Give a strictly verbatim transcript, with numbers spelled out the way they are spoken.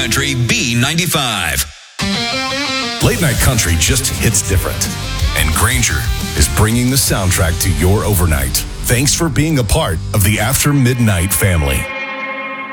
Country B ninety-five. Late night country just hits different. And Granger is bringing the soundtrack to your overnight. Thanks for being a part of the After Midnight family.